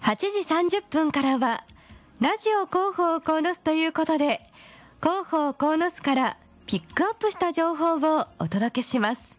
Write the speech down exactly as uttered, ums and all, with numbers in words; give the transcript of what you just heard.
はちじさんじゅっぷんからはラジオ広報鴻巣ということで、広報鴻巣からピックアップした情報をお届けします。